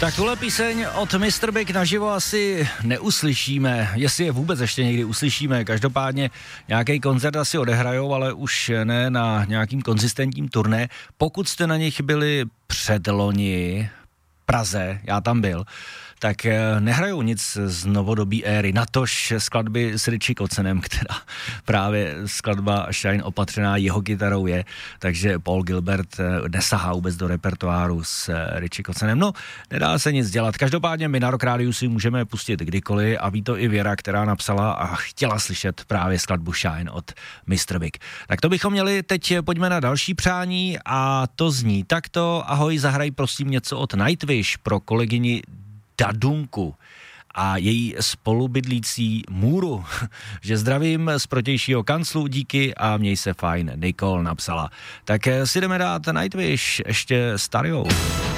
Tak tuhle píseň od Mr. Big naživo asi neuslyšíme, jestli je vůbec ještě někdy uslyšíme. Každopádně nějaký koncert asi odehrajou, ale už ne na nějakým konzistentním turné. Pokud jste na nich byli předloni v Praze, já tam byl, tak nehrajou nic z novodobí éry, natož skladby s Richie Kotzenem, která právě skladba Shine opatřená jeho kytarou je, takže Paul Gilbert nesahá vůbec do repertoáru s Richie Kotzenem. No, nedá se nic dělat. Každopádně my na Rock Rádiu si můžeme pustit kdykoliv a ví to i Věra, která napsala a chtěla slyšet právě skladbu Shine od Mr. Big. Tak to bychom měli, teď pojďme na další přání a to zní takto. Ahoj, zahraj prosím něco od Nightwish pro kolegyni Dadunku a její spolubydlící Můru, že zdravím z protějšího kanclu, díky a měj se fajn, Nicole napsala. Tak si jdeme dát Nightwish ještě starou.